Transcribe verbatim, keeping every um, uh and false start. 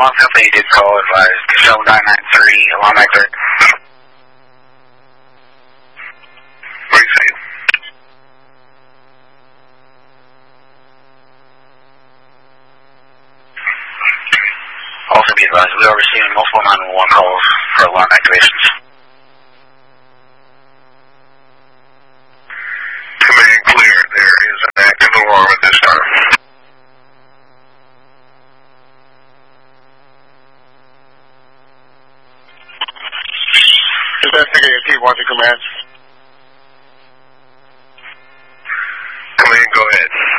alarm company did call, advised Shell nine nine three, alarm accurate. What do you say? Also be advised, we are receiving multiple nine one one calls for alarm activations. Command clear. There is an active alarm at this time. Investigator T one to command. Command, go ahead.